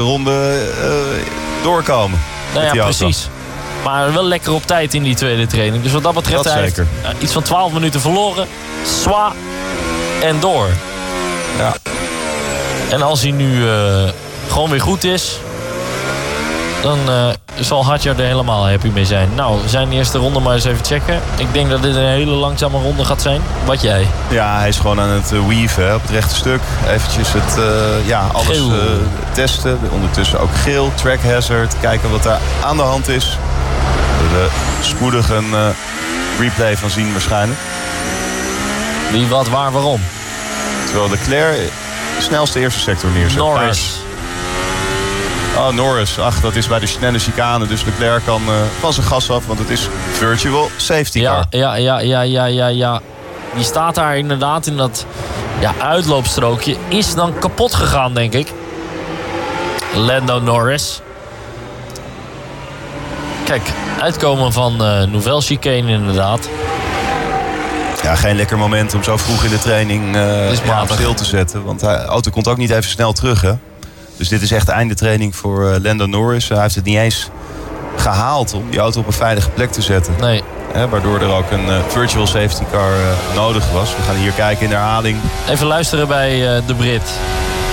ronde doorkomen. Nou ja, precies. Maar wel lekker op tijd in die tweede training. Dus wat dat betreft, hij heeft iets van 12 minuten verloren. Zwa en door. Ja. En als hij nu gewoon weer goed is, dan zal Hadjar er helemaal happy mee zijn. Nou, zijn eerste ronde maar eens even checken. Ik denk dat dit een hele langzame ronde gaat zijn. Wat jij? Ja, hij is gewoon aan het weaven op het rechte stuk. Eventjes alles testen. Ondertussen ook geel, track hazard. Kijken wat daar aan de hand is. Er spoedig een replay van zien waarschijnlijk. Wie, wat, waar, waarom? Terwijl Leclerc snelste eerste sector neerzet. Norris. Oh, Norris. Ach, dat is bij de snelle chicane. Dus Leclerc kan van zijn gas af, want het is virtual safety car. Ja. Die staat daar inderdaad in dat uitloopstrookje. Is dan kapot gegaan, denk ik. Lando Norris. Kijk, uitkomen van Nouvelle chicane inderdaad. Ja, geen lekker moment om zo vroeg in de training stil te zetten. Want de auto komt ook niet even snel terug, hè. Dus dit is echt einde training voor Lando Norris. Hij heeft het niet eens gehaald om die auto op een veilige plek te zetten. Nee. Waardoor er ook een virtual safety car nodig was. We gaan hier kijken in de herhaling. Even luisteren bij de Brit.